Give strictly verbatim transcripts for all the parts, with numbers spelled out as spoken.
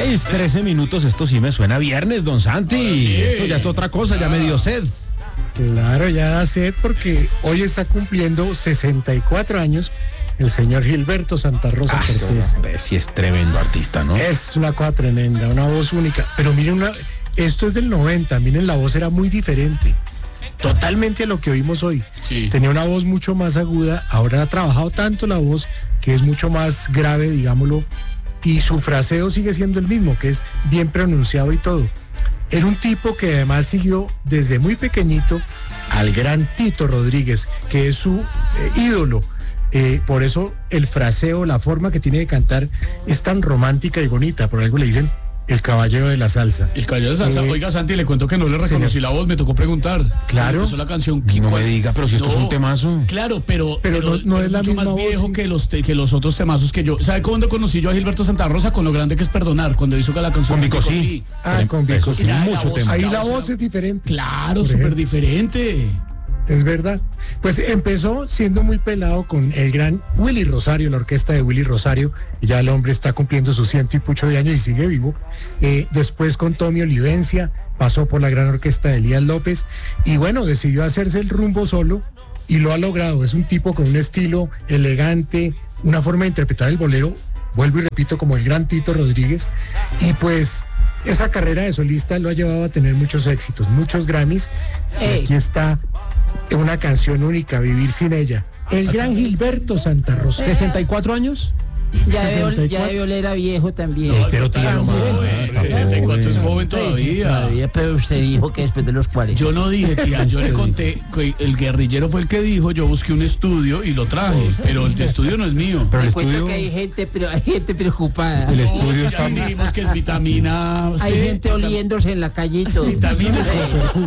seis, trece minutos, esto sí me suena a viernes, don Santi. Sí. Esto ya es otra cosa, ya me dio sed. Claro, ya da sed porque hoy está cumpliendo sesenta y cuatro años el señor Gilberto Santa Rosa. Ah, Cortés. Sí es tremendo artista, ¿no? Es una cosa tremenda, una voz única. Pero miren, una, esto es del noventa, miren, la voz era muy diferente. Totalmente a lo que oímos hoy. Sí. Tenía una voz mucho más aguda, ahora ha trabajado tanto la voz que es mucho más grave, digámoslo, y su fraseo sigue siendo el mismo, que es bien pronunciado y todo. Era un tipo que además siguió desde muy pequeñito al gran Tito Rodríguez, que es su eh, ídolo. Eh, por eso el fraseo, la forma que tiene de cantar es tan romántica y bonita. Por algo le dicen el caballero de la salsa. El caballero de la salsa. Eh, Oiga, Santi, le cuento que no le reconocí la voz, me tocó preguntar. Claro. Empezó la canción. No me diga, pero si esto no, es un temazo. Claro, pero, pero, pero no, no pero es la mucho misma más viejo voz, que los, que los otros temazos que yo. ¿Sabe cuándo conocí yo a Gilberto Santa Rosa? Con lo grande que es perdonar, cuando hizo la canción. Con Vico sí. Ah, con Vico sí. Mucho tema. Ahí la voz es diferente. Claro, súper diferente. Es verdad. Pues empezó siendo muy pelado con el gran Willy Rosario, la orquesta de Willy Rosario, y ya el hombre está cumpliendo sus ciento y pucho de años y sigue vivo. Eh, después con Tommy Olivencia, pasó por la gran orquesta de Elías López, y bueno, decidió hacerse el rumbo solo, y lo ha logrado. Es un tipo con un estilo elegante, una forma de interpretar el bolero, vuelvo y repito, como el gran Tito Rodríguez, y pues esa carrera de solista lo ha llevado a tener muchos éxitos, muchos Grammys, y aquí está una canción única, Vivir sin ella. El gran Gilberto Santa Rosa. ¿sesenta y cuatro años? Ya de, ya de oler a viejo también. No, pero tía, no, sesenta y cuatro es joven todavía. Todavía, pero usted dijo que después de los cuarenta. Yo no dije, tía, yo le conté que el guerrillero fue el que dijo, yo busqué un estudio y lo traje, pero el estudio no es mío. Pero el estudio... que hay gente, pero hay gente preocupada. El estudio no, está... ya dijimos que es vitamina C. Hay gente oliéndose en la calle y todo. Vitamina C.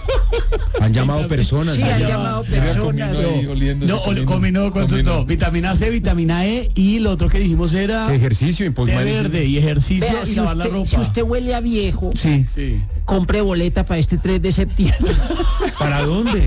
Han llamado personas. Sí, han llamado personas. No, combinó, ¿cuántos no? Vitamina C, vitamina E y lo otro que dijimos era ejercicio, té verde y ejercicio. Vea, y si lavar usted, la ropa. Si usted huele a viejo, sí. Sí. compre boleta para este tres de septiembre. ¿Para dónde?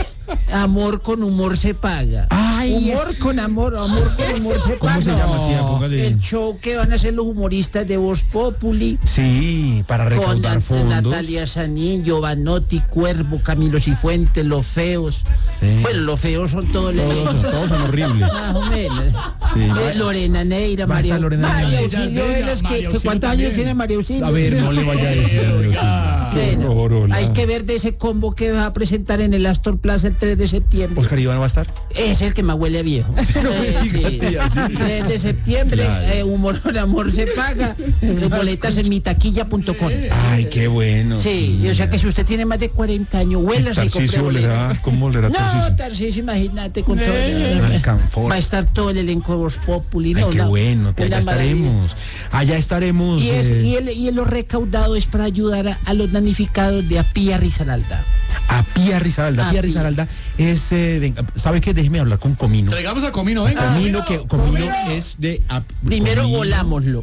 Amor con humor se paga. Ay, humor es... con amor, amor con humor se ¿Cómo paga. se llama, tía? Póngale. El show que van a hacer los humoristas de Voz Populi. Sí, para recaudar con fondos. Natalia Sanín, Giovanotti, Cuervo, Camilo Cifuentes, Los Feos. Sí. Bueno, los feos son todos los todos, son, todos son horribles. Más o menos. Sí. Eh, Lorena Neira, María, Lorena María Neira. Auxilio de las que, que ¿cuántos años tiene María Auxilio? A ver, no le vaya a decir a María bueno, horror, hay que ver de ese combo que va a presentar en el Astor Plaza el tres de septiembre. ¿Oscar Iván va a estar? Es el que más huele a viejo. Sí, no eh, diga, sí. Tía, sí. tres de septiembre, claro. eh, humor con amor se paga. Eh, boletas en mi taquilla punto com. Ay, qué bueno. Sí, o sea que si usted tiene más de cuarenta años, huela y compre boleta. ¿Cómo olerá No, Tarcisio, imagínate con todo. Eh, va a estar todo el elenco de Voz Populi. Ay, no, qué una, bueno, te, allá estaremos. Allá estaremos. Y, es, eh... y, el, y lo recaudado es para ayudar a, a los damnificados de Apía Risaralda. Apía Risaralda. Apía Risaralda es, eh, venga, ¿sabe qué? Déjeme hablar con Comino. Traigamos a Comino, venga. Comino, que Comino, Comino es de... A, Primero Comino. volámoslo.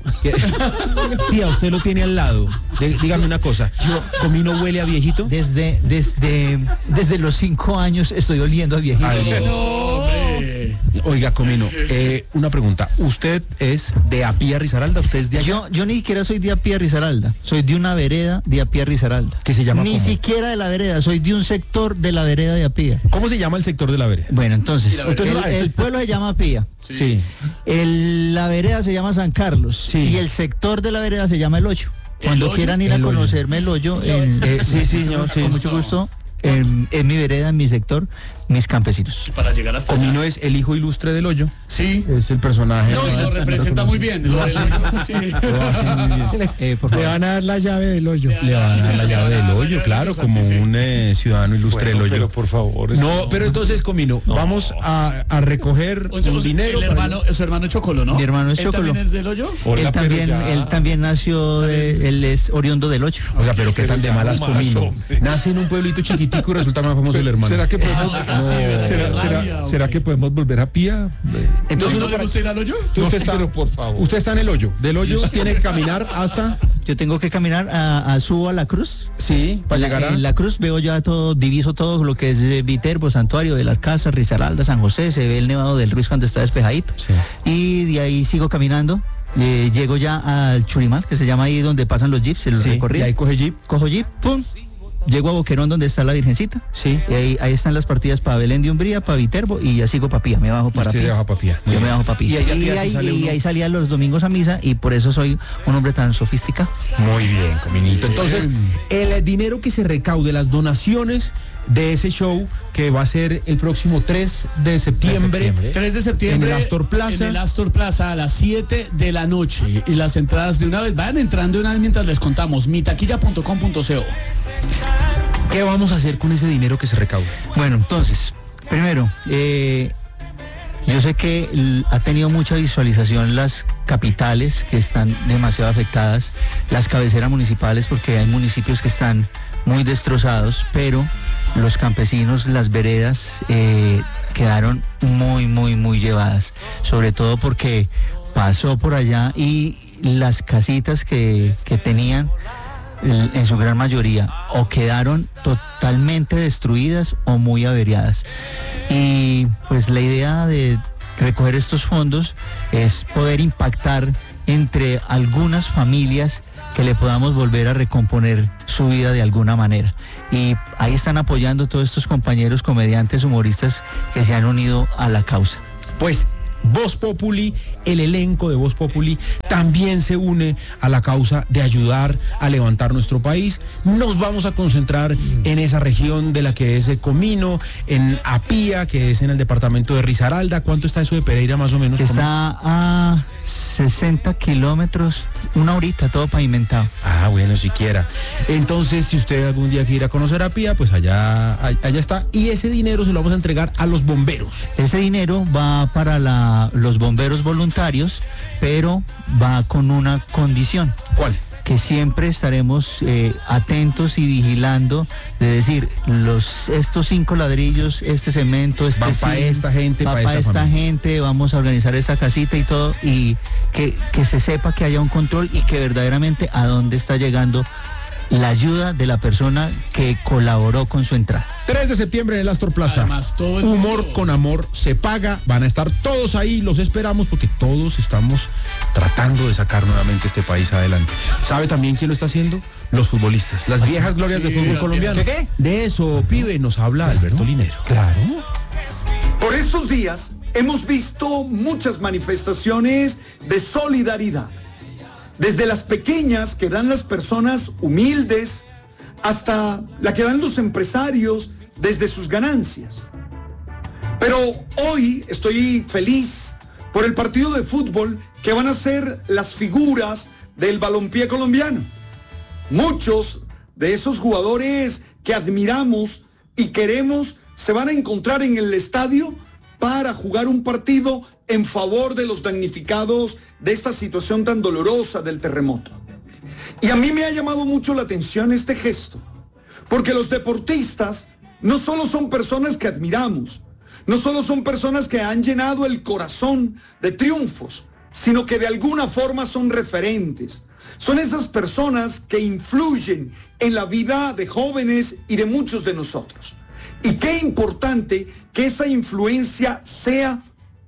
Tía, usted lo tiene al lado. De, dígame una cosa. Yo, ¿Comino huele a viejito? Desde, desde, desde los cinco años estoy oliendo a viejito. Ay, no, hombre. Oiga, Comino, eh, una pregunta. ¿Usted es de Apía Risaralda? ¿Usted es de allá? Yo, yo ni siquiera soy de Apía Risaralda. Soy de una vereda de Apía Risaralda. ¿Qué se llama? Ni ¿cómo? siquiera de la vereda. Soy de un sector de la vereda de Apía. ¿Cómo se llama el sector de la vereda? Bueno, entonces, entonces el, el pueblo se llama Apía. Sí. sí. El, la vereda se llama San Carlos. Sí. Y el sector de la vereda se llama El Hoyo. Cuando quieran ir a conocerme El Hoyo, en, eh, sí, sí, señor, sí. Con mucho gusto. En, en mi vereda, en mi sector, mis campesinos. Para llegar hasta Comino allá. es el hijo ilustre del Hoyo. Sí. Es el personaje. No, y lo representa muy bien. Lo hace, sí. Lo hace muy bien. Le, eh, por le van a dar la llave del hoyo. Le van a dar la llave del hoyo, claro, como un eh, ciudadano ilustre bueno, del hoyo. Pero por favor. No, no, pero entonces, Comino, no. vamos a, a recoger o sea, un dinero. El hermano, su hermano Chocolo, ¿no? Mi hermano es ¿Él Chocolo. también es del hoyo? Él también, ya... él también nació, de, él es oriundo del Hoyo. Oiga, pero qué tan de malas, Comino. Nace en un pueblito chiquitico y resulta más famoso el hermano. ¿Será que podemos, Ah, sí, no, ¿será, rabia, será, ¿será que podemos volver a Pía? Entonces, ¿No uno le gusta ir al hoyo? Usted, No, está, pero por favor. usted está en el hoyo. Del hoyo tiene que caminar hasta... Yo tengo que caminar a, a subo a la cruz. Sí, para la, llegar a... En la cruz veo ya todo, diviso todo lo que es eh, Viterbo, Santuario de la Alcázar, Risaralda, San José, se ve el Nevado del Ruiz cuando está despejadito. Sí. Y de ahí sigo caminando Eh, llego ya al Churimán, que se llama ahí donde pasan los jeeps, el Sí, recorrido. y ahí coge jeep. Cojo jeep, pum. Llego a Boquerón donde está la Virgencita. Sí. Y ahí, ahí están las partidas para Belén de Umbría, para Viterbo y ya sigo para Pía. Me bajo para Usted Pía. se baja pa' Pía. Muy Yo me bien. bajo para Pía. Y ahí a Pía Y se ahí, sale y uno. ahí salía los domingos a misa y por eso soy un hombre tan sofisticado. Muy bien, Cominito. Entonces, el dinero que se recaude, las donaciones de ese show que va a ser el próximo tres de septiembre, tres de septiembre. en el Astor Plaza. En el Astor Plaza a las siete de la noche. Y las entradas de una vez, vayan entrando de una vez mientras les contamos. mitaquilla punto com punto co. ¿qué vamos a hacer con ese dinero que se recaude? Bueno, entonces, primero, eh, yo sé que l- ha tenido mucha visualización las capitales que están demasiado afectadas, las cabeceras municipales, porque hay municipios que están muy destrozados, pero los campesinos, las veredas eh, quedaron muy, muy, muy llevadas, sobre todo porque pasó por allá y las casitas que, que tenían, l- en su gran mayoría, o quedaron totalmente destruidas o muy averiadas. Y pues la idea de recoger estos fondos es poder impactar entre algunas familias que le podamos volver a recomponer su vida de alguna manera. Y ahí están apoyando todos estos compañeros comediantes, humoristas que se han unido a la causa. Pues Voz Populi, el elenco de Voz Populi también se une a la causa de ayudar a levantar nuestro país. Nos vamos a concentrar en esa región de la que es Comino, en Apía, que es en el departamento de Risaralda. ¿Cuánto está eso de Pereira más o menos? Que está a sesenta kilómetros, una horita, todo pavimentado. Ah, bueno, siquiera. Entonces, si usted algún día quiere ir a conocer a Pía, pues allá, allá está. Y ese dinero se lo vamos a entregar a los bomberos. Ese dinero va para la, los bomberos voluntarios, pero va con una condición. ¿Cuál? Que siempre estaremos eh, atentos y vigilando de decir, los estos cinco ladrillos, este cemento, este Van pa' zinc, esta gente, va pa' pa' esta esta familia. gente, vamos a organizar esta casita y todo, y que, que se sepa que haya un control y que verdaderamente a dónde está llegando la ayuda de la persona que colaboró con su entrada. tres de septiembre en el Astor Plaza. Además, todo el Humor mundo- con amor se paga. Van a estar todos ahí, los esperamos porque todos estamos tratando de sacar nuevamente este país adelante. ¿Sabe también quién lo está haciendo? Los futbolistas, las viejas glorias Sí, del fútbol las colombiano. viejas. De eso, pibe, nos habla Alberto Linero. Claro. Por estos días hemos visto muchas manifestaciones de solidaridad. Desde las pequeñas que dan las personas humildes hasta la que dan los empresarios desde sus ganancias. Pero hoy estoy feliz por el partido de fútbol que van a ser las figuras del balompié colombiano. Muchos de esos jugadores que admiramos y queremos se van a encontrar en el estadio para jugar un partido en favor de los damnificados de esta situación tan dolorosa del terremoto. Y a mí me ha llamado mucho la atención este gesto, porque los deportistas no solo son personas que admiramos, no solo son personas que han llenado el corazón de triunfos, sino que de alguna forma son referentes. Son esas personas que influyen en la vida de jóvenes y de muchos de nosotros. Y qué importante que esa influencia sea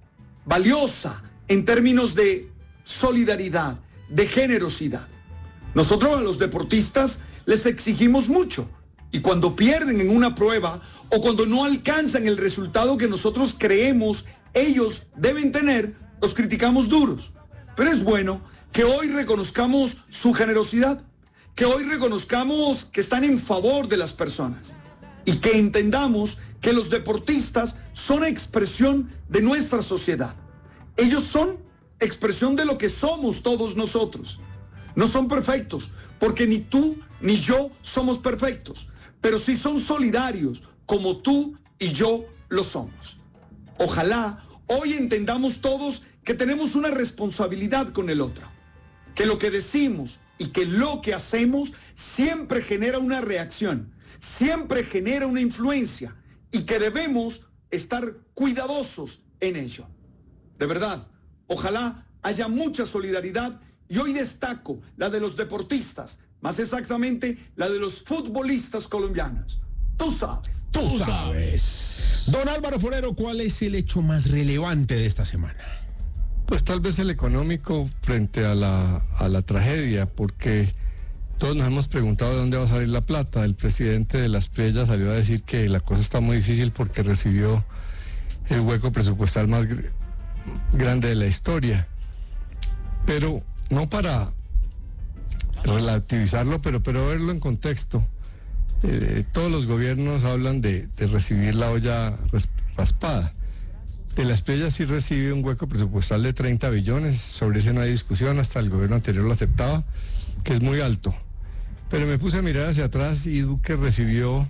valiosa en términos de solidaridad, de generosidad. Nosotros a los deportistas les exigimos mucho. Y cuando pierden en una prueba o cuando no alcanzan el resultado que nosotros creemos ellos deben tener, los criticamos duros. Pero es bueno que hoy reconozcamos su generosidad, que hoy reconozcamos que están en favor de las personas y que entendamos que los deportistas son expresión de nuestra sociedad. Ellos son expresión de lo que somos todos nosotros. No son perfectos, porque ni tú ni yo somos perfectos, pero sí son solidarios como tú y yo lo somos. Ojalá hoy entendamos todos que tenemos una responsabilidad con el otro, que lo que decimos y que lo que hacemos siempre genera una reacción, siempre genera una influencia y que debemos estar cuidadosos en ello. De verdad, ojalá haya mucha solidaridad y hoy destaco la de los deportistas, más exactamente la de los futbolistas colombianos. Tú sabes. Tú sabes. Don Álvaro Forero, ¿cuál es el hecho más relevante de esta semana? Pues tal vez el económico frente a la, a la tragedia, porque todos nos hemos preguntado de dónde va a salir la plata. El presidente de Las Priellas salió a decir que la cosa está muy difícil porque recibió el hueco presupuestal más gr- grande de la historia. Pero no para relativizarlo, pero, pero verlo en contexto. Eh, todos los gobiernos hablan de, de recibir la olla ras- raspada. De Las Priellas sí recibe un hueco presupuestal de treinta billones, sobre ese no hay discusión, hasta el gobierno anterior lo aceptaba, que es muy alto. Pero me puse a mirar hacia atrás y Duque recibió,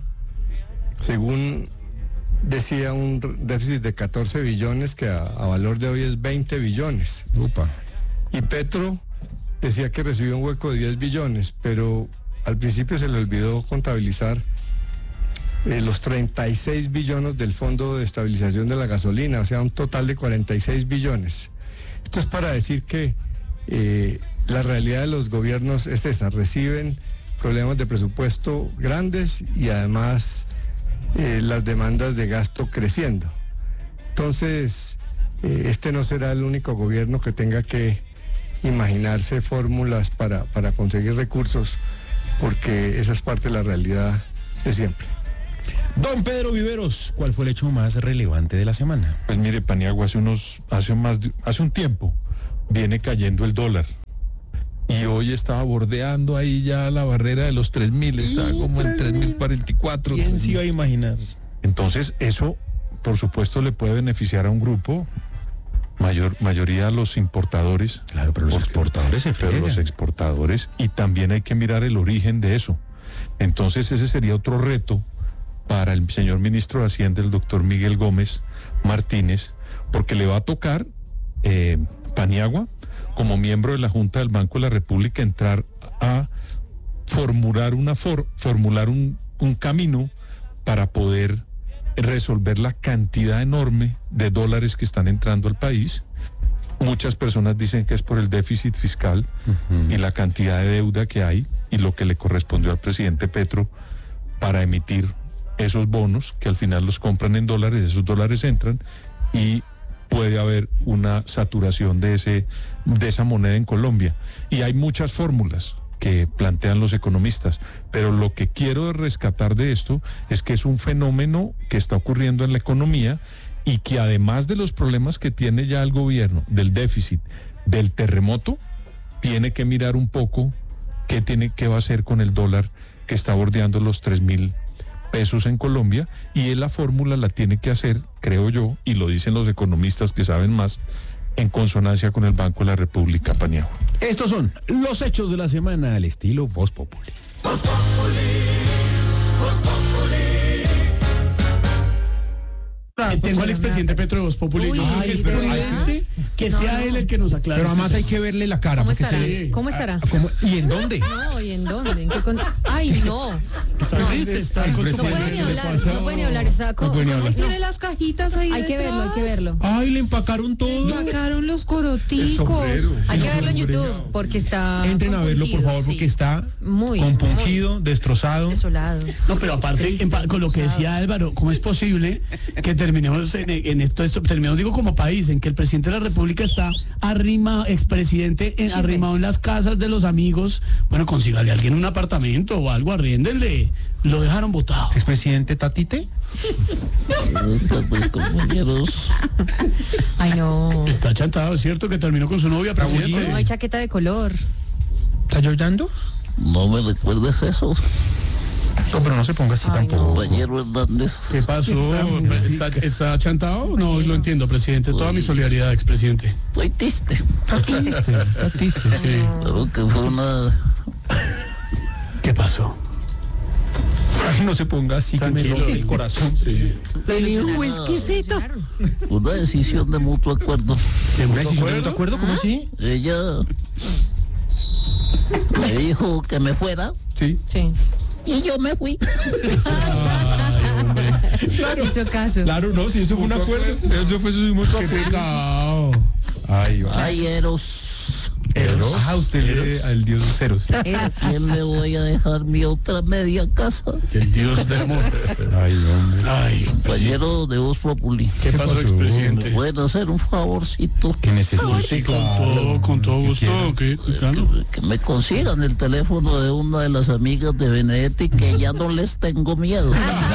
según decía, un déficit de catorce billones, que a, a valor de hoy es veinte billones. Upa. Y Petro decía que recibió un hueco de diez billones, pero al principio se le olvidó contabilizar eh, los treinta y seis billones del Fondo de Estabilización de la Gasolina, o sea, un total de cuarenta y seis billones. Esto es para decir que eh, la realidad de los gobiernos es esa, reciben problemas de presupuesto grandes y además eh, las demandas de gasto creciendo. Entonces, eh, este no será el único gobierno que tenga que imaginarse fórmulas para, para conseguir recursos, porque esa es parte de la realidad de siempre. Don Pedro Viveros, ¿cuál fue el hecho más relevante de la semana? Pues mire, Paniagua, hace unos, hace más, de- hace un tiempo viene cayendo el dólar. Y hoy estaba bordeando ahí ya la barrera de los tres mil, está como en tres mil cuarenta y cuatro. ¿Quién se iba a imaginar? Entonces, eso, por supuesto, le puede beneficiar a un grupo, mayor, mayoría a los importadores. Claro, pero los Porque- exportadores se Pero los friegan. exportadores, y también hay que mirar el origen de eso. Entonces, ese sería otro reto para el señor ministro de Hacienda, el doctor Miguel Gómez Martínez, porque le va a tocar, eh, Paniagua, como miembro de la Junta del Banco de la República, entrar a formular una for- formular un, un camino para poder resolver la cantidad enorme de dólares que están entrando al país. Muchas personas dicen que es por el déficit fiscal Ujú. y la cantidad de deuda que hay y lo que le correspondió al presidente Petro para emitir esos bonos, que al final los compran en dólares, esos dólares entran y puede haber una saturación de ese de esa moneda en Colombia. Y hay muchas fórmulas que plantean los economistas, pero lo que quiero rescatar de esto es que es un fenómeno que está ocurriendo en la economía y que además de los problemas que tiene ya el gobierno, del déficit, del terremoto, tiene que mirar un poco qué tiene, qué va a hacer con el dólar que está bordeando los tres mil pesos en Colombia, y él la fórmula la tiene que hacer, creo yo, y lo dicen los economistas que saben más, en consonancia con el Banco de la República, Paniagua. Estos son los hechos de la semana al estilo Voz Populi. Eh, Tengo al expresidente Petro de Voz Populi. Uy, Yo creo que es pero- prudente que sea él el que nos aclare. Pero además este hay que verle la cara. ¿Cómo porque estará? se- ¿Cómo estará? Ah, ¿cómo? ¿Y en dónde? No, ¿y en dónde? ¿En qué con- Ay, no. Está No. triste, está con su No puede ni ¿qué le hablar, pasa? no puede ni hablar. Está con- No puede ni hablar. Tiene Tiene las cajitas ahí Hay que verlo, hay que verlo. Ay, le empacaron todo. Sacaron los coroticos. sombrero. Hay que verlo en YouTube porque está. Entren a verlo, por favor, sí. porque está Muy, compungido, destrozado. desolado. No, pero aparte, Triste, en pa- con lo que cansado. decía Álvaro, ¿cómo es posible que terminemos en, en esto, esto, terminemos, digo, como país, en que el presidente de la República está arrimado, expresidente, en, Chisme. arrimado en las casas de los amigos? Bueno, consígale a alguien un apartamento o algo, arriéndenle. Lo dejaron botado. Expresidente Tatite. Buenas tardes, compañeros. Ay, no. Está chantado, ¿es cierto? Que terminó con su novia, presidente. No hay chaqueta de color. ¿Está llorando? No me recuerdes eso, No, pero no se ponga así Ay, tampoco. compañero Hernández. ¿Qué pasó? ¿Está, está chantado? No, lo entiendo, presidente. Toda mi solidaridad, expresidente. Estoy triste. Tatiste. Sí. Claro que fue una... ¿Qué pasó? Ay, no se ponga así, que me Tranquilo. rompe el corazón. Sí. exquisito. Una decisión de mutuo acuerdo. ¿De ¿Una mutuo decisión de acuerdo? acuerdo? ¿Cómo así? Ella me dijo que me fuera Sí. Sí. y yo me fui. Ay, hombre. Claro. Hizo caso. Claro, no, si eso fue un acuerdo. Eso fue su mutuo Qué acuerdo. pecado. Ay, va. Ay, Eros. Eros ceros. Ah, usted le al dios ceros. ¿A quién le voy a dejar mi otra media casa? El dios del amor. Ay, hombre. Ay, Compañero de Voz Populi. ¿qué pasó, ¿Me expresidente? pueden hacer un favorcito? Que necesita. Sí, con todo, con todo gusto. ¿Qué? Claro. Que, que me consigan el teléfono de una de las amigas de Benedetti, que ya no les tengo miedo.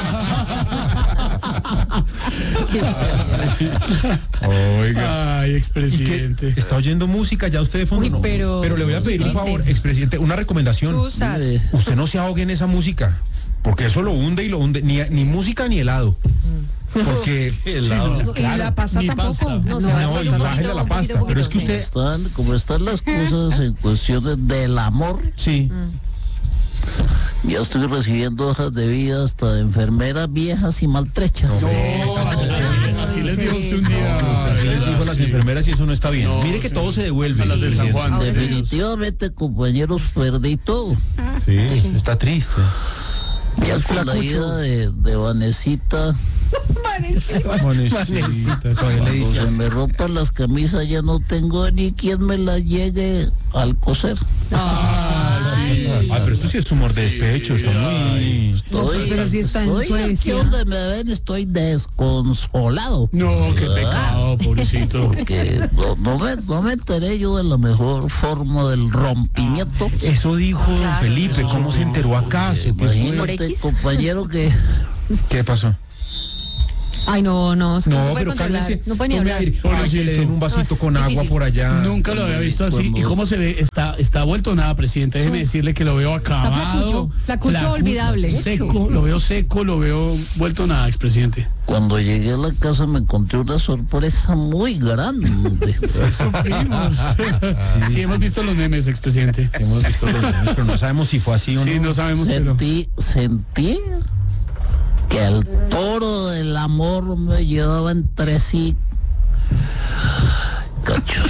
Oiga. Ay, ¿Y qué? expresidente. ¿Está oyendo música ya usted de fondo? Uy, No. pero- le voy a pedir un triste. favor, expresidente, una recomendación. Susa. Eh, Usted no se ahogue en esa música, porque eso lo hunde y lo hunde, ni, ni música ni helado. Porque helado. Y la pasta Ni tampoco. pasta. No, se No, va y a poquito, bájele a la poquito, pasta, poquito, pero es que poquito. usted- están, como están las cosas en cuestiones del amor, Sí. ya estoy recibiendo hojas de vida hasta de enfermeras viejas y maltrechas. No, así, así les dijo usted un día. Usted así les dijo a las Sí. enfermeras y eso no está bien. No, Mire que sí. todo se devuelve. A las del San Juan. Ahora sí. Definitivamente, compañeros, perdí todo. Sí, está triste. Ya Es con la flacucho. ida de, de Vanesita, Manecita, todavía le cuando dice se así. me rompan las camisas ya no tengo ni quien me las llegue al coser. Ah, sí. Ay, pero esto sí es humor de despecho, está muy... Estoy, pero si está en estoy aquí Suecia. donde me ven, estoy desconsolado. No, qué pecado, pobrecito. Que no, no me, no me enteré yo de la mejor forma del rompimiento. Eso dijo don Felipe, ¿cómo se enteró acaso? ¿Qué fue? Imagínate, X? compañero, que ¿Qué pasó? Ay, no, no, es que no, se No, puede pero controlar. cálmese. No puede ni Tome hablar. aire. Ay, que le den un vasito No, con es agua difícil. por allá. Nunca lo había visto así. ¿Y cómo se ve? Está, está vuelto nada, presidente. Déjeme decirle que lo veo acabado. flacucho, flacucho olvidable. Seco, lo veo seco, lo veo vuelto nada, expresidente. cuando llegué a la casa me encontré una sorpresa muy grande. Eso vimos. Sí, hemos visto los memes, expresidente. Hemos visto los memes, pero no sabemos si fue así o no. Sí, no sabemos, pero... Sentí, sentí que el toro del amor me llevaba entre sí cachos.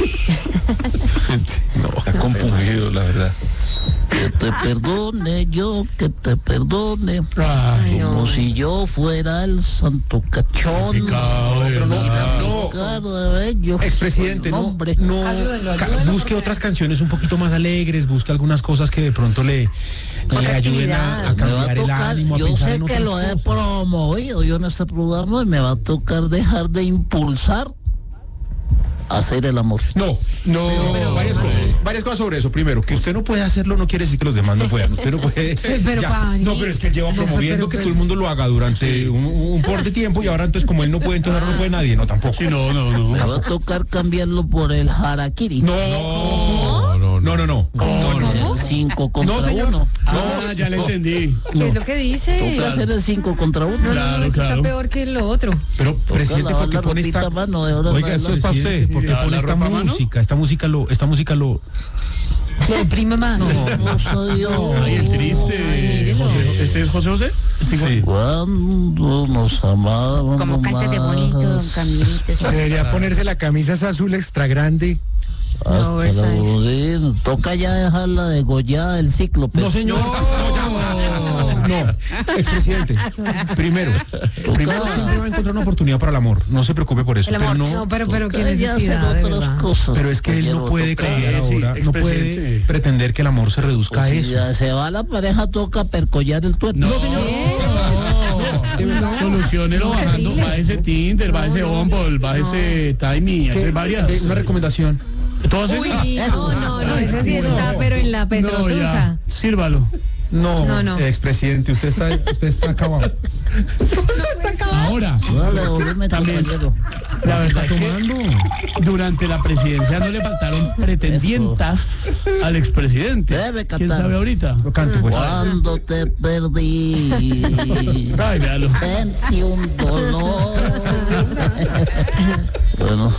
No, está compungido, la verdad. Que te perdone yo, que te perdone. Ay, Como no. si yo fuera el santo cachón. pecado, de Mira verdad. mi cara de bello. Expresidente, no, hombre. no Ayúdenlo, ca- ayúdenlo, busque porque- otras canciones un poquito más alegres, busque algunas cosas que de pronto le, Con le ayuden a, a tranquilidad. Me va a cambiar el tocar, ánimo, a yo pensar sé en que otras lo he cosas. promovido yo en este programa y me va a tocar dejar de impulsar a hacer el amor. No, no, varias cosas, varias cosas sobre eso. Primero, que usted no puede hacerlo no quiere decir que los demás no puedan. Usted no puede. Pero, Ya. Pani. No, pero es que él lleva No, promoviendo pero, que pero- todo el mundo lo haga durante un, un por de tiempo y ahora entonces como él no puede, entonces ahora no puede nadie. No, tampoco. Sí, no, no, no. Me va a tocar cambiarlo por el harakiri. No, no, no, no, no. No, no. El cinco contra No, señor. uno. Ah, ya le entendí. ¿Qué es lo que dice? Toca hacer el cinco contra uno. No, no, Claro, no, eso claro. está peor que lo otro. Pero, presidente, lavar ¿por qué la pone ropita esta a mano de ahora en Oiga, esto es para adelante. usted. ¿Por qué ¿La- pone la esta ropa a mano? música? Esta música lo, esta música lo. Lo deprime más. Vamos a Dios. Ay, el triste. José- ¿Este es José José? ¿Este igual? Sí. Cuando nos amábamos Como cántete bonito, don más, Camilito. Debería ponerse la camisa esa azul extra grande. hasta Oversize. la aburrir. Toca ya dejarla degollada del cíclope. No, señor. No, ya, no, expresidente. Primero, primero siempre va a encontrar una oportunidad para el amor. No se preocupe por eso. El amor, pero no, No, pero, pero qué Toca ya hacer necesidad, de otras verdad. cosas. pero es que él no compañero, puede toca- cambiar sí, ahora. No puede expresidente. pretender que el amor se reduzca a Pues eso. si ya se va la pareja, toca percollar el tuerto. No, señor. Solucionelo bajando, va ese Tinder, va ese Bumble, va ese Timey, hace varias. De- Una recomendación. ¿Todas Uy, esas? no, no, no, ese sí está, pero en la No, Petrotusa. ya, sírvalo. No, No, no. expresidente, usted está, usted está acabado. Ahora, Dale, devolveme, También. compañero. la verdad es que tomando? durante la presidencia no le faltaron pretendientas al expresidente. Debe ¿Quién cantar. sabe ahorita? Lo canto, pues. Cuando te perdí, Ay, véalo. sentí un dolor. Bueno,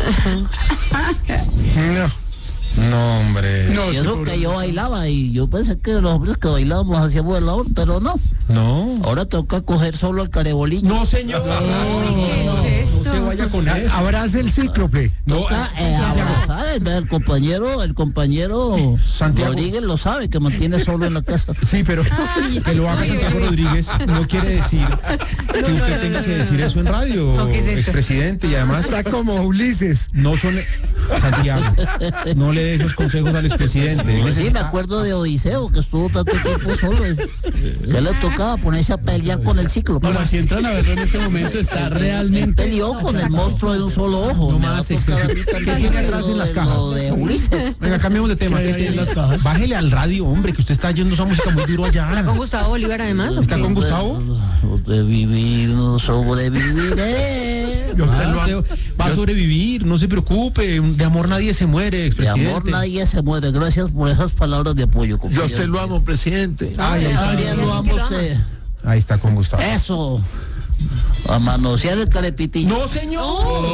No, hombre. No, y eso seguro. que yo bailaba y yo pensé que los hombres que bailábamos hacíamos el labor, pero no. No. Ahora toca coger solo el carebolillo. No, señor. ¿Qué es No se esto? vaya con eso. Abraza el cíclope. No, Toca eh, abrazar, el, el compañero, el compañero Santiago. Rodríguez lo sabe, que mantiene solo en la casa. sí, pero que lo haga Santiago Rodríguez no quiere decir que usted tenga que decir eso en radio, No, ¿qué es esto? expresidente, y además Está como Ulises. no son Santiago. No le dé esos consejos al expresidente. Pues sí, me acuerdo de Odiseo, que estuvo tanto tiempo solo. Que le tocaba ponerse a pelear con el ciclo. Bueno, si entran a verlo en este momento, está realmente... Peleó con el monstruo de un solo ojo. No Me va a más, tocar a mí ¿qué también tiene hacer atrás lo en las de- cajas? lo de Ulises. Venga, cambiemos de tema. ¿Qué ¿Qué hay en tiene? las cajas? Bájele al radio, hombre, que usted está yendo esa música muy duro ¿Está allá. con Gustavo Bolívar además? ¿o ¿Está qué? con Gustavo? Sobrevivir, no sobreviviré. Ah, usted va a sobrevivir, no se preocupe. De amor nadie se muere, De expresidente. amor nadie se muere. Gracias por esas palabras de apoyo, compañero. Yo se lo amo, presidente. Ay, ahí Yo está. también lo amo a usted. Ahí está con Gustavo. Eso. A manosear el carepitillo. No, señor.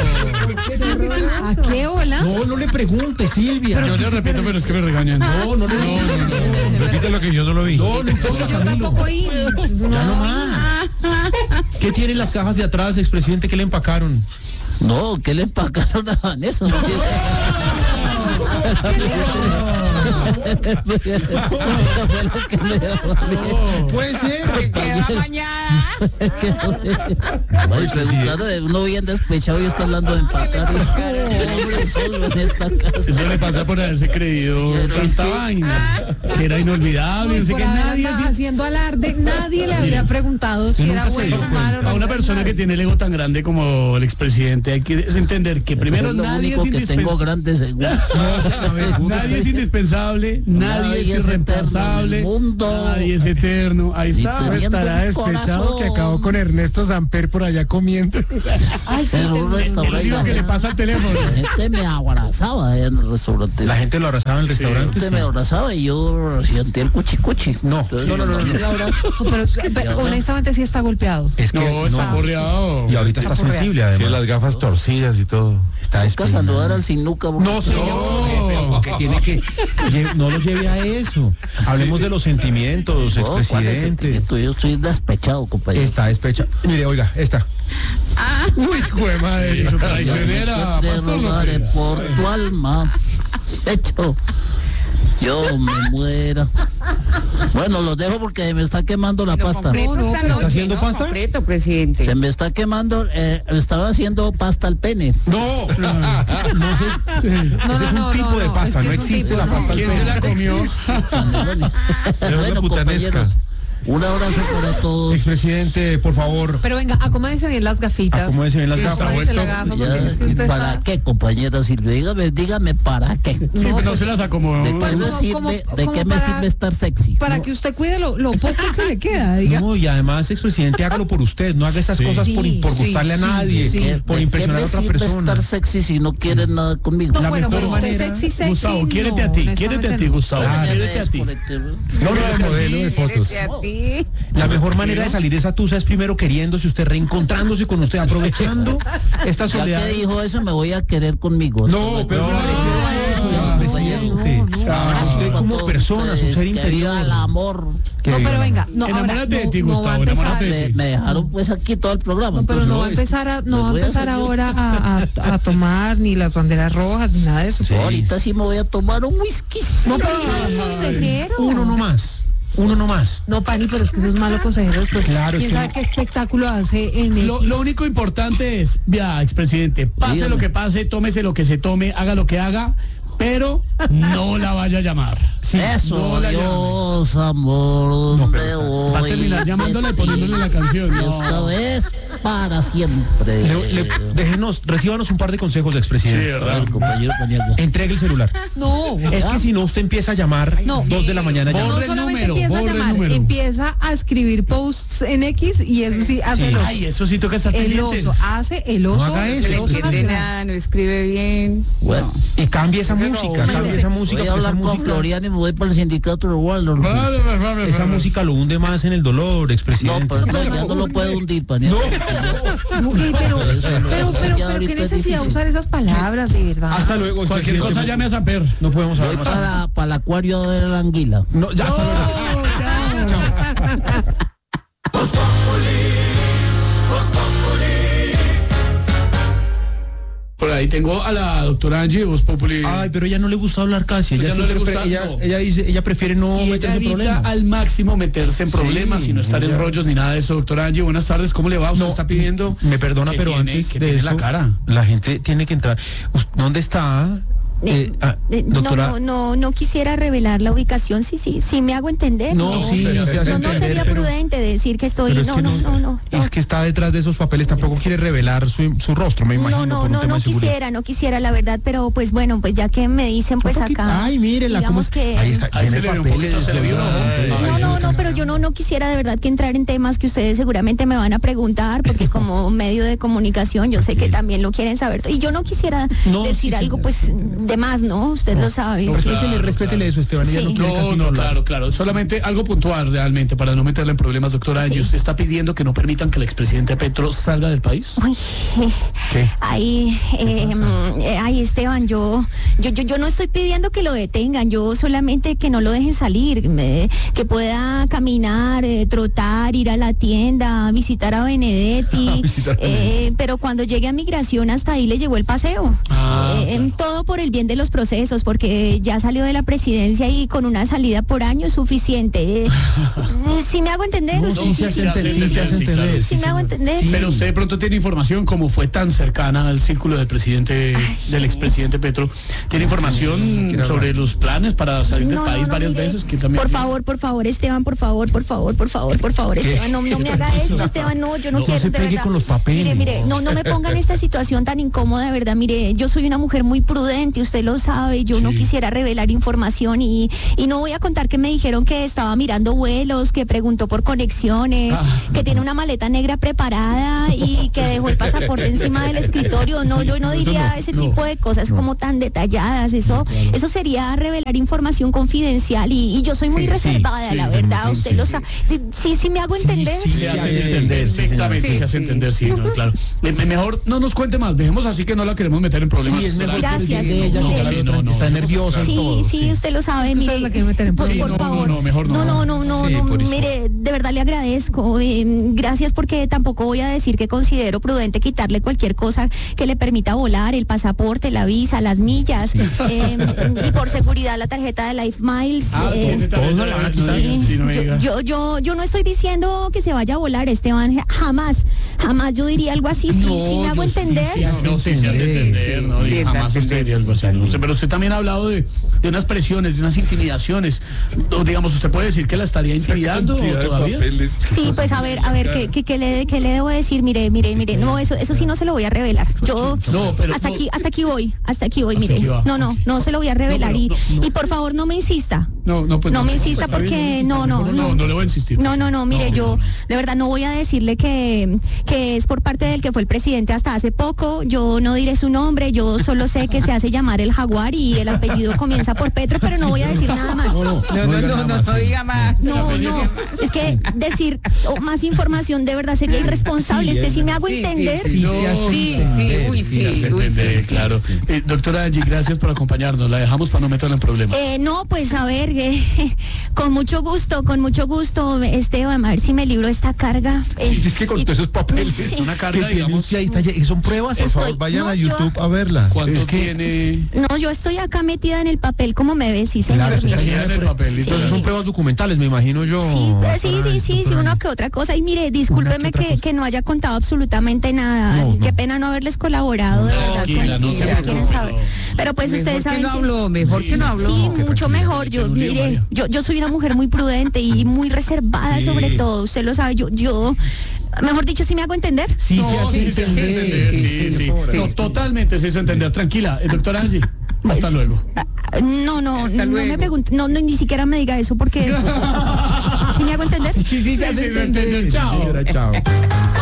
¿A qué hola? No, no le pregunte, Silvia. Yo le repito, pero es que me regañan. No, no le no, Repite lo que yo no lo vi. no, no importa, Yo Camilo. tampoco oí. Ya no más. ¿Qué tienen las cajas de atrás, expresidente? ¿Qué le empacaron? No, ¿qué le empacaron a Vanessa? Puede ser. Ay, preguntaron, uno bien despechado y está hablando de empacar. Hombre, solo en esta casa. Eso le pasa por haberse creído tanta vaina. Que era inolvidable. No sé Por que haber nadie... andado se- haciendo alarde, nadie le había preguntado si Yo era nunca se bueno o dio malo. A una persona que tiene el ego tan grande como el expresidente hay que entender que primero Es lo nadie es, único que tengo indispensable, grandes según. nadie es indispensable, nadie, Nadie es es eterno en irreemplazable, el mundo. nadie es eterno. Ahí Ni está. teniendo Estará un despechado corazón. que acabó con Ernesto Samper por allá comiendo. Ay, sí, En un te- Es lo único que le pasa al teléfono. La gente me abrazaba en el restaurante. La gente lo abrazaba en el La restaurante. gente me abrazaba y yo sentí el cuchicuchi. No, Entonces, no, no, no, no. me abrazo. Pero, pero honestamente sí está golpeado. Es que No, está porreado. Y ahorita está sensible, además. Tiene las gafas torcidas y todo. Está Nunca despeinado. saludar al sin nuca. porque- No, señor. Porque tiene que. lle- No lo lleve a eso. Hablemos de los sentimientos, No, ¿cuál es el expresidente. sentimiento? Yo estoy despechado, compañero. Está despecha. Mire, oiga, esta. Uy, hijo de madre. Eso traicionera. Te Pastor rogaré López. por tu alma. Hecho, yo me muera. Bueno, los dejo porque me está quemando la pasta. No, no, pero ¿Está haciendo pasta? Concreto, presidente. Se me está quemando, eh, estaba haciendo pasta al pene. No, no, no, sé. No, Ese no, es un no, tipo no, de no, pasta, es que no es un existe tipo, la no. pasta al ¿Quién se pene. la comió? Bueno, putanesca. compañeros, un abrazo para todos. Expresidente, por favor, Pero venga, acomódense bien las gafitas. acomódese bien las Está gafas. Acomódense la vuelto. gafa, porque Ya, es que usted ¿para está- qué, compañera Silvia? Dígame, dígame, ¿para qué? Sí, pero no pues, se las acomodó. ¿De qué Pues me no, sirve, como- de como qué me para- sirve estar sexy? Para que usted cuide lo, lo poco que le queda, diga. No, y además, expresidente, hágalo por usted. No haga esas cosas por, Sí, por sí, gustarle a sí, nadie, sí. ¿De por qué impresionar me a otra sirve persona. estar sexy si no quieren nada conmigo? No, la bueno, mejor pero usted manera- sexy, sexy. Gustavo, no, quiérete a ti, quiérete a ti, honestamente no. Gustavo, Ah, quiérete a ti. Solo de modelo de fotos. Quiérete a ti. La mejor manera de salir de esa tusa es primero queriéndose usted, reencontrándose con usted, aprovechando esta Ya soledad. que dijo eso, me voy a querer conmigo. No, pero no, no, me refiero a eso, presidente. A usted como persona, su ser Que viva interior. el amor. Que No, viva pero el venga, amor. no, ahora Enamórate de no, ti, no va a Gustavo, empezar. enamórate de Me, ti. me dejaron pues aquí todo el programa. No, pero entonces, no va a empezar a, no les va a voy a empezar hacer yo. ahora a, a- a tomar ni las banderas rojas ni nada de eso. No, ahorita sí me voy a tomar un whisky. No, pero no es consejero. Uno no más. Uno no más. No, Pani, pero es que eso es malo consejero. Después, Claro, es ¿quién que sabe no- qué espectáculo hace en Lo, X? lo único importante es, ya, expresidente, pase Dígame. lo que pase, tómese lo que se tome, haga lo que haga, pero no la vaya a llamar. Eso, no la Dios, amor, No, de pero Va a hoy. terminar llamándola y poniéndole la canción. Y esta No. vez para siempre. Le- le- déjenos, recíbanos un par de consejos de Sí, expresidente. A ¿verdad? ver, compañero Paniagua. Entregue el celular. No, Es que si no, usted empieza a llamar No. dos de la mañana ya. Borre no el solamente número, empieza a borre el llamar, número. empieza a escribir posts en X y eso sí hace el oso. Ay, eso sí toca estar El pendientes. oso, hace el oso. haga No eso, se le el oso entiende nacional. nada, no escribe bien. Bueno, Y cambie esa Ese música, no, cambie mire, esa música, voy a porque esa hablar con música, Florian y me voy para el sindicato de Waldorf. Vale, vale, vale, esa vale. música lo hunde más en el dolor, No, expresidente. pero no, ya no lo puedo hundir, Paniagua. Ok, pero, Eso no, pero, eso pero, ya pero ahorita qué es necesidad de difícil. usar esas palabras, de verdad. Hasta luego, Cualquier expresidente. cosa llame a Samper. No podemos Voy hablar más. para, para el acuario a ver la anguila. No, ya hasta luego. Por ahí. ahí tengo a la doctora Angie de Voz Populi. Ay, pero ella no le gusta hablar casi. Pues Ella, ya no le siempre gusta, pre- ella, no. ella dice, ella prefiere no Y ella meterse en evita problemas. al máximo meterse en problemas Sí, y no estar en ella- rollos ni nada de eso. Doctora Angie, buenas tardes. ¿Cómo le va? Usted No, está pidiendo. Me perdona, que pero tiene- antes que de tiene eso, la cara. la gente tiene que entrar. Us- ¿Dónde está? Eh, ah, Eh, doctora. No, no, no, no quisiera revelar la ubicación, sí, sí, sí me hago entender. No, no, sí, pero- se hace no, no entender, sería pero- prudente decir que estoy, pero es no, que no, no, no, no. Es que está detrás de esos papeles, tampoco quiere revelar su, su rostro, me imagino. No, no, por un no, tema no de seguridad. quisiera, no quisiera la verdad, pero pues bueno, pues ya que me dicen pues Un poquito- acá, Ay, mírela, cómo digamos es- que... Ahí está, Ahí tiene se le ve un papeles, poquito, se le vio un ojo. Ay, Ay, No, sí, no, no, pero yo no, no quisiera de verdad que entrar en temas que ustedes seguramente me van a preguntar, porque como medio de comunicación yo sé que también lo quieren saber. Y yo no quisiera No, decir sí, algo señora. pues de más, ¿no? Usted lo sabe. No, sí. respétele, Claro, respétele claro. eso, Esteban. ella Sí. no quiere No, casi no, hablar. claro, claro. Solamente algo puntual realmente para no meterle en problemas, doctora Angie. Sí. ¿Usted está pidiendo que no permitan que el expresidente Petro salga del país? Uy, ¿Qué? Ay, eh, mm, eh, ay, Esteban, yo, yo, yo, yo no estoy pidiendo que lo detengan, yo solamente que no lo dejen salir, me- que pueda caminar, eh, trotar, ir a la tienda, visitar a Benedetti, Visitar a eh, pero cuando llegue a migración hasta ahí le llegó el paseo. Ah, Eh, em, todo por el bien de los procesos, porque ya salió de la presidencia y con una salida por año es suficiente. Eh, eh, ¿Sí me hago entender? No, ¿Usted sí, sí- se hace sí- entender, sí- sí se hace sí- entender, sí sí, me hago señora. entender? Pero usted de pronto tiene información, como fue tan cercana al círculo del presidente, del expresidente Petro, tiene información sobre los planes para salir del No, país no, no, varias mire, veces. Que también por favor, por favor, Esteban, por favor, por favor, por favor, por favor, Esteban, no, no me haga eso, Esteban, no, yo no, No quiero, se de pegue verdad. con los papeles. Mire, mire, no, no me pongan en esta situación tan incómoda, de verdad, mire, yo soy una mujer muy prudente, usted lo sabe, yo no Sí. quisiera revelar información y, y no voy a contar que me dijeron que estaba mirando vuelos, que preguntó por conexiones, Ah. que tiene una maleta negra preparada y que dejó el pasaporte encima del escritorio, no, yo no diría ese tipo de cosas como tan detalladas, eso, eso sería revelar información confidencial y, y yo soy muy Sí, reservada, sí, la sí, verdad, sí, usted sí, lo sí. sabe. Sí, sí me hago entender. sí, se hace sí, entender, sí, perfectamente, sí, se hace sí. entender, sí, no, claro. Eh, me- Mejor no nos cuente más, dejemos así que no la queremos meter en problemas. Sí, es mejor doctora Angie. Gracias. que ella No, no, sí, no, no, está no, nerviosa y Sí, todo. sí, usted lo sabe, Ustedes mire. la quieren meter en por, Sí, por no, no, favor. no, mejor no. No, no, no, no, Sí, no, por eso. mire, de verdad le agradezco. eh, gracias porque tampoco voy a decir que considero prudente quitarle cualquier cosa que le permita volar, el pasaporte, la visa, las millas, eh, y por seguridad la tarjeta de Life Miles. Ah, eh, tiene tarjeta todo de- la- no Sí, diga, sí, no me yo, diga. yo, yo, yo no estoy diciendo que se vaya a volar, Esteban, jamás, jamás yo diría algo así, sí, sí me hago yo sí, entender. sí, no, sí, se hace entender, no, y Sí, jamás se usted diría algo así. No sé, pero usted también ha hablado de, de unas presiones, de unas intimidaciones. O, digamos, ¿usted puede decir que la estaría intimidando o Cantidad de todavía? papeles. Sí, pues a ver, a ver, ¿qué, qué, qué le, qué le debo decir? Mire, mire, mire, no, eso, eso sí no se lo voy a revelar. Yo No, pero hasta no. aquí, hasta aquí voy, hasta aquí voy, Hasta mire. aquí va, No, no, ok. no se lo voy a revelar No, y, pero no, no. y por favor no me insista. No, no, pues No me insista está bien, porque insista, no, no, mejor no. no, no le voy a insistir. No, no, no, mire, No, yo no, no. de verdad no voy a decirle que, que es por parte del que fue el presidente hasta hace poco. Yo no diré su nombre, yo solo sé que se hace llamar el Jaguar y el apellido comienza por Petro, pero no voy a decir nada más. No, no, No, no, diga no, nada no, más, no sí. diga más. No, no, es que decir oh, más información de verdad sería irresponsable. Este sí me hago Sí, sí, entender. sí, Sí, se hace sí, entender, sí, uy, Sí, se hace sí, uy, entender, sí, sí. claro. Eh, doctora Angie, gracias por acompañarnos. La dejamos para no meterla en problemas. Eh, no, pues a ver, eh, con mucho gusto, con mucho gusto, Esteban, a ver si me libro esta carga. Eh, Sí, es que con y- todos esos papeles, Sí. Es una que carga, tiene digamos. usted ahí está, lle- son pruebas. Estoy- Por favor, vayan no, a yo- YouTube a verla. ¿Cuánto Es que- tiene? No, yo estoy acá metida en el papel, como me ves, sí, señor. Claro, eso está mire. lleno de papel, Entonces son pruebas documentales, me imagino yo. Sí, eh, sí, doctora sí, sí, sí, Angie. una que otra cosa. Y mire, discúlpeme otra que, cosa. que no haya contado absolutamente nada. No, no. Qué pena no haberles colaborado, de No, verdad. tranquila, con- no si se ustedes quieren preocupe, saber. no. Pero pues Mejor ustedes que saben. no que- habló, mejor Sí, que no habló. Sí, que mucho tranquila, mejor. que Yo, no lío, mire, María. yo, yo soy una mujer muy prudente y muy reservada Sí. sobre todo. Usted lo sabe. Yo, yo, mejor dicho, ¿sí me hago entender? Sí, No, se hace sí, se hace entender. entender, sí, sí. doctora. No, totalmente se hizo entender. Tranquila, eh, doctora Angie. Hasta Pues, luego. Ah, No, no, Hasta no luego. me pregunte, no, no, ni siquiera me diga eso porque. ¿Sí me hago entender? Sí, sí, se hace entender. Chao. Señora, chao.